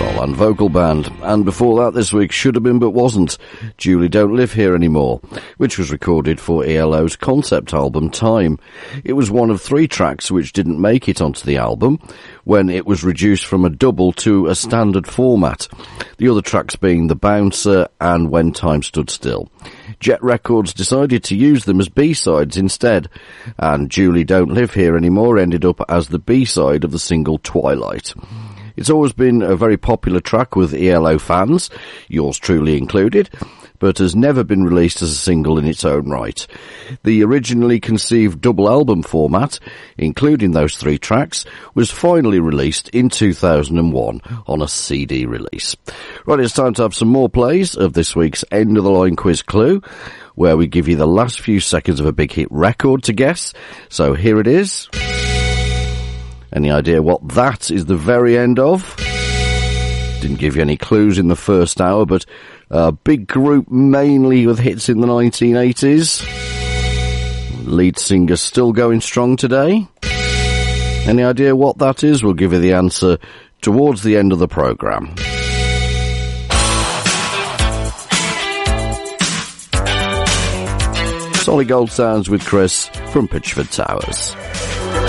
Starland Vocal Band. And before that this week, Should Have Been But Wasn't, Julie Don't Live Here Anymore, which was recorded for ELO's concept album Time. It was one of 3 tracks which didn't make it onto the album when it was reduced from a double to a standard format, the other tracks being The Bouncer and When Time Stood Still. Jet Records decided to use them as B-sides instead, and Julie Don't Live Here Anymore ended up as the B-side of the single Twilight. It's always been a very popular track with ELO fans, yours truly included, but has never been released as a single in its own right. The originally conceived double album format, including those 3 tracks, was finally released in 2001 on a CD release. Right, it's time to have some more plays of this week's End of the Line Quiz Clue, where we give you the last few seconds of a big hit record to guess. So here it is. Any idea what that is the very end of? Didn't give you any clues in the first hour, but a big group mainly with hits in the 1980s. Lead singer still going strong today. Any idea what that is? We'll give you the answer towards the end of the programme. Solid Gold Sounds with Chris from Pitchford Towers.